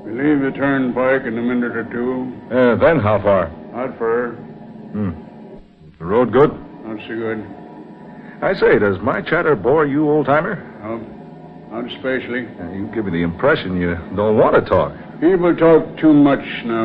We leave the turnpike in a minute or two. Then how far? Not far. Is the road good? Not so good. I say, does my chatter bore you, old-timer? No, not especially. You give me the impression you don't want to talk. People talk too much now.